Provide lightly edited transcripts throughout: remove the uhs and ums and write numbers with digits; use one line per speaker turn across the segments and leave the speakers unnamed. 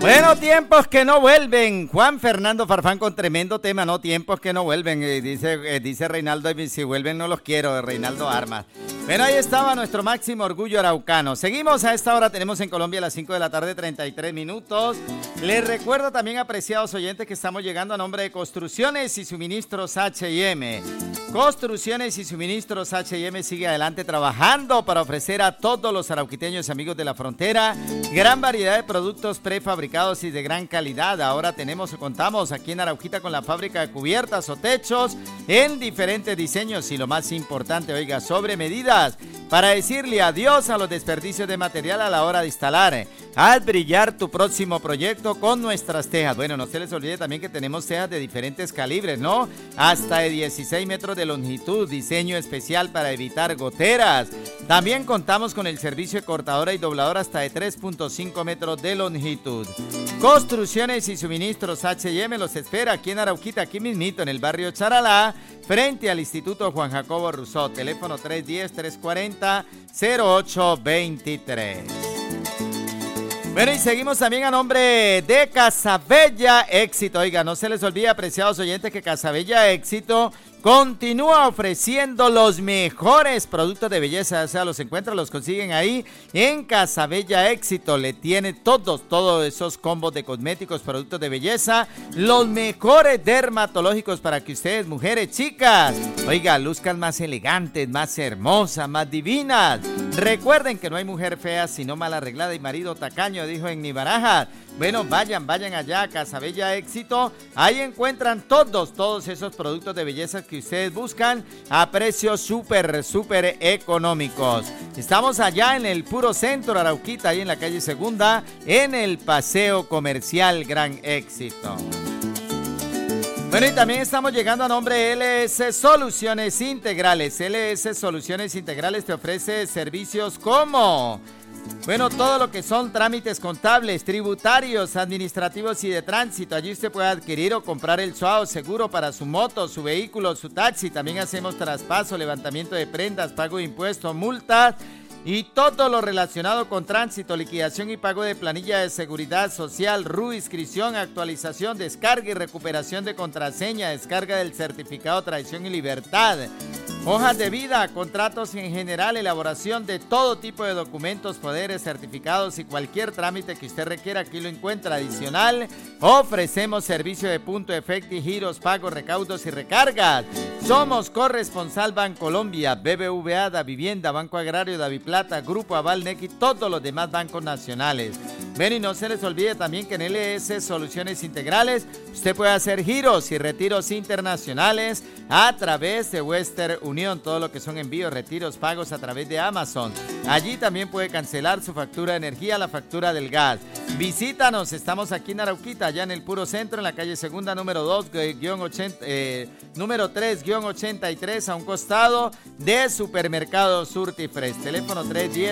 Bueno, tiempos que no vuelven. Juan Fernando Farfán con tremendo tema, no, tiempos que no vuelven. Dice Reinaldo, si vuelven no los quiero, Reinaldo Armas. Pero ahí estaba nuestro máximo orgullo araucano. Seguimos a esta hora, tenemos en Colombia a las 5 de la tarde, 33 minutos. Les recuerdo también, apreciados oyentes, que estamos llegando a nombre de Construcciones y Suministros H&M. Construcciones y Suministros H&M sigue adelante trabajando para ofrecer a todos los arauquiteños y amigos de la frontera gran variedad de productos prefabricados y de gran calidad. Ahora contamos aquí en Arauquita con la fábrica de cubiertas o techos en diferentes diseños y lo más importante, oiga, sobre medidas para decirle adiós a los desperdicios de material a la hora de instalar. Haz brillar tu próximo proyecto con nuestras tejas. Bueno, no se les olvide también que tenemos tejas de diferentes calibres, ¿no? Hasta de 16 metros de longitud, diseño especial para evitar goteras. También contamos con el servicio de cortadora y dobladora hasta de 3.5 metros de longitud. Construcciones y Suministros H&M los espera aquí en Arauquita, aquí mismito en el barrio Charalá, frente al Instituto Juan Jacobo Rousseau. Teléfono 310-340-0823. Bueno, y seguimos también a nombre de Casabella Éxito. Oiga, no se les olvide, apreciados oyentes, que Casabella Éxito continúa ofreciendo los mejores productos de belleza. O sea, los consiguen ahí en Casabella Éxito. Le tiene todos esos combos de cosméticos, productos de belleza, los mejores dermatológicos para que ustedes, mujeres, chicas, oiga, luzcan más elegantes, más hermosas, más divinas. Recuerden que no hay mujer fea sino mal arreglada y marido tacaño, dijo en Nibaraja. Bueno, vayan allá a Casabella Éxito. Ahí encuentran todos esos productos de belleza que ustedes buscan a precios súper económicos. Estamos allá en el puro centro Arauquita, ahí en la calle Segunda, en el Paseo Comercial Gran Éxito. Bueno, y también estamos llegando a nombre de LS Soluciones Integrales. LS Soluciones Integrales te ofrece servicios como... bueno, todo lo que son trámites contables, tributarios, administrativos y de tránsito. Allí usted puede adquirir o comprar el SUAO seguro para su moto, su vehículo, su taxi. También hacemos traspaso, levantamiento de prendas, pago de impuestos, multas y todo lo relacionado con tránsito, liquidación y pago de planilla de seguridad social, RU, inscripción, actualización, descarga y recuperación de contraseña, descarga del certificado de tradición y libertad, hojas de vida, contratos en general, elaboración de todo tipo de documentos, poderes, certificados y cualquier trámite que usted requiera, aquí lo encuentra. Adicional, ofrecemos servicio de punto efecto, giros, pagos, recaudos y recargas. Somos corresponsal Bancolombia, BBVA, Da Vivienda, Banco Agrario, Daviplata, Grupo Aval, NEC y todos los demás bancos nacionales. Ven, y no se les olvide también que en LS Soluciones Integrales usted puede hacer giros y retiros internacionales a través de Western Unión, todo lo que son envíos, retiros, pagos a través de Amazon. Allí también puede cancelar su factura de energía, la factura del gas. Visítanos, estamos aquí en Arauquita, allá en el puro centro, en la calle Segunda, número 3-83, a un costado de Supermercado Surtifresh. Teléfono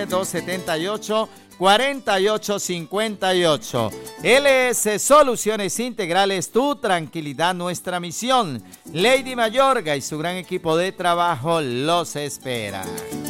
310-278-4858. LS Soluciones Integrales, tu tranquilidad, nuestra misión. Lady Mayorga y su gran equipo de trabajo los espera.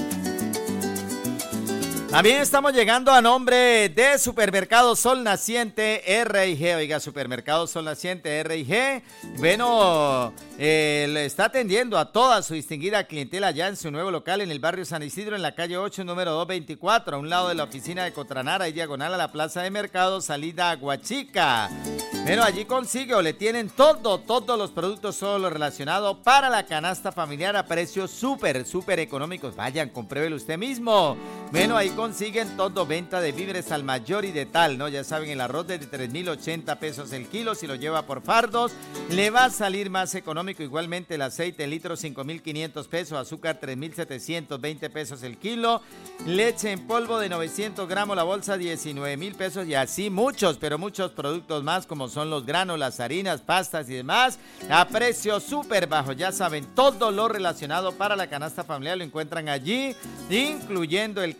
También estamos llegando a nombre de Supermercado Sol Naciente R&G. Oiga, Supermercado Sol Naciente R&G, bueno, le está atendiendo a toda su distinguida clientela ya en su nuevo local en el barrio San Isidro, en la calle 8, número 224, a un lado de la oficina de Cotranara y diagonal a la plaza de mercado, salida a Aguachica. Pero allí consigue o le tienen todos los productos, todo lo relacionado para la canasta familiar a precios súper económicos. Vayan, compruébelo usted mismo. Bueno, ahí consiguen todo, venta de víveres al mayor y de tal, ¿no? Ya saben, el arroz de 3,080 pesos el kilo, si lo lleva por fardos, le va a salir más económico. Igualmente el aceite litro, 5,500 pesos, azúcar 3,720 pesos el kilo, leche en polvo de 900 gramos la bolsa, 19,000 pesos, y así muchos productos más, como son los granos, las harinas, pastas y demás, a precios súper bajos. Ya saben, todo lo relacionado para la canasta familiar lo encuentran allí, incluyendo el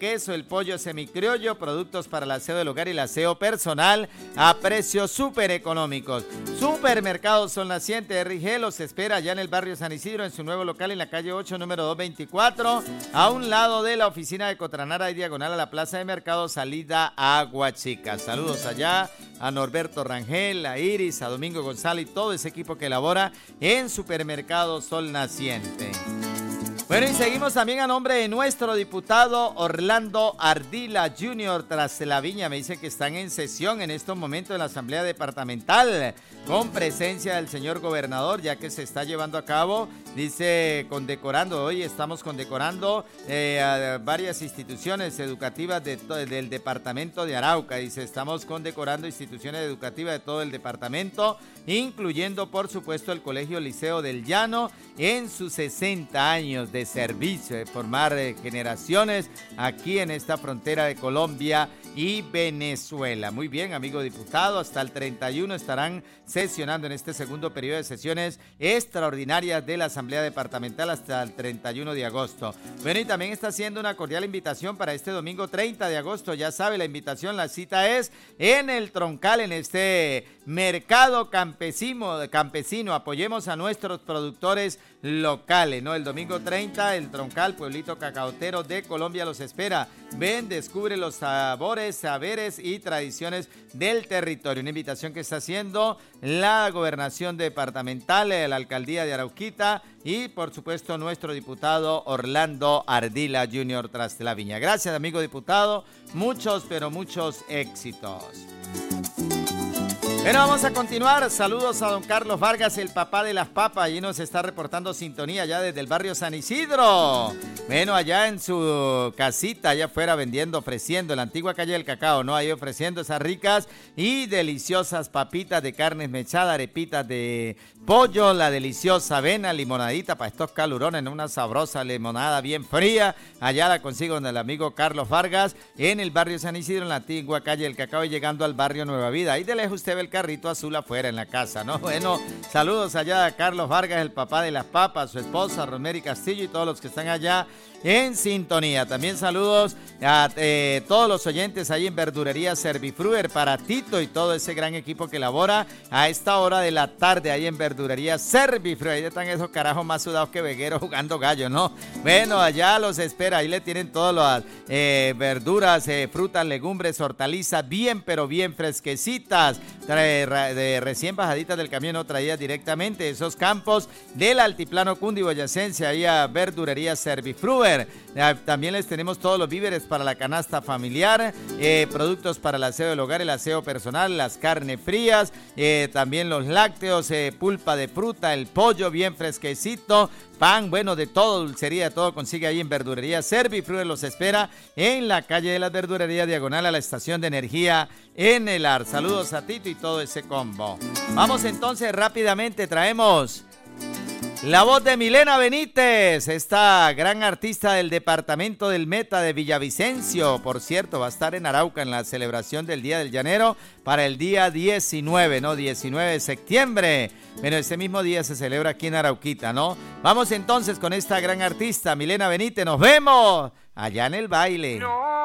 queso, el pollo semicriollo, productos para el aseo del hogar y el aseo personal a precios súper económicos. Supermercados Sol Naciente RG los espera allá en el barrio San Isidro, en su nuevo local en la calle 8, número 224, a un lado de la oficina de Cotranara y diagonal a la plaza de mercado, salida a Agua Chica. Saludos allá a Norberto Rangel, a Iris, a Domingo González y todo ese equipo que elabora en Supermercado Sol Naciente. Bueno, y seguimos también a nombre de nuestro diputado Orlando Ardila Jr. tras la viña. Me dice que están en sesión en estos momentos en la Asamblea Departamental con presencia del señor gobernador, ya que se está llevando a cabo, dice, hoy estamos condecorando a varias instituciones educativas del departamento de Arauca. Dice, estamos condecorando instituciones educativas de todo el departamento, incluyendo por supuesto el Colegio Liceo del Llano en sus 60 años de servicio, de formar generaciones aquí en esta frontera de Colombia y Venezuela. Muy bien, amigo diputado, hasta el 31 estarán sesionando en este segundo periodo de sesiones extraordinarias de la Asamblea Departamental hasta el 31 de agosto. Bueno, y también está haciendo una cordial invitación para este domingo 30 de agosto. Ya sabe, la invitación, la cita es en el Troncal, en este mercado campesino. Apoyemos a nuestros productores locales, ¿no? El domingo 30, el Troncal, pueblito cacaotero de Colombia, los espera. Ven, descubre los sabores, saberes y tradiciones del territorio. Una invitación que está haciendo la gobernación departamental, la alcaldía de Arauquita y por supuesto nuestro diputado Orlando Ardila Jr. tras la viña. Gracias, amigo diputado, muchos pero muchos éxitos. Bueno, vamos a continuar. Saludos a don Carlos Vargas, el papá de las papas. Allí nos está reportando sintonía ya desde el barrio San Isidro. Bueno, allá en su casita, allá afuera vendiendo, ofreciendo, en la antigua calle del Cacao, ¿no? Ahí ofreciendo esas ricas y deliciosas papitas de carne mechada, arepitas de pollo, la deliciosa avena, limonadita para estos calurones, ¿no? Una sabrosa limonada bien fría. Allá la consigo con el amigo Carlos Vargas en el barrio San Isidro, en la antigua calle del Cacao y llegando al barrio Nueva Vida. Ahí de lejos usted ve el carrito azul afuera en la casa, ¿no? Bueno, saludos allá a Carlos Vargas, el papá de las papas, su esposa Rosemary Castillo y todos los que están allá en sintonía. También saludos a todos los oyentes ahí en Verdurería Servifruer, para Tito y todo ese gran equipo que labora a esta hora de la tarde ahí en Verdurería Servifruer. Ahí están esos carajos más sudados que vegueros jugando gallo, ¿no? Bueno, allá los espera, ahí le tienen todas las verduras, frutas, legumbres, hortalizas, bien pero bien fresquecitas, de recién bajaditas del camión, no traídas directamente de esos campos del altiplano cundiboyacense, ahí a Verdurería Servifruer. También les tenemos todos los víveres para la canasta familiar, productos para el aseo del hogar, el aseo personal, las carnes frías, también los lácteos, pulpa de fruta, el pollo bien fresquecito, pan, bueno, de todo, dulcería, de todo consigue ahí en Verdurería Servifruer. Los espera en la calle de las Verdurerías, diagonal a la estación de energía en el AR. Saludos a Tito y todo ese combo. Vamos entonces rápidamente, traemos la voz de Milena Benítez, esta gran artista del departamento del Meta de Villavicencio. Por cierto, va a estar en Arauca en la celebración del Día del Llanero para el día 19, ¿no? 19 de septiembre. Bueno, ese mismo día se celebra aquí en Arauquita, ¿no? Vamos entonces con esta gran artista, Milena Benítez. Nos vemos allá en el baile.
No.